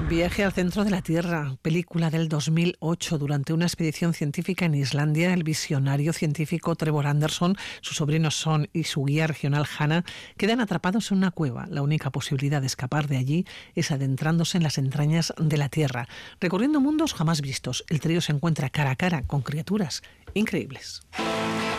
Viaje al centro de la Tierra, película del 2008. Durante una expedición científica en Islandia, el visionario científico Trevor Anderson, su sobrino Son y su guía regional Hannah quedan atrapados en una cueva. La única posibilidad de escapar de allí es adentrándose en las entrañas de la Tierra. Recorriendo mundos jamás vistos, el trío se encuentra cara a cara con criaturas increíbles.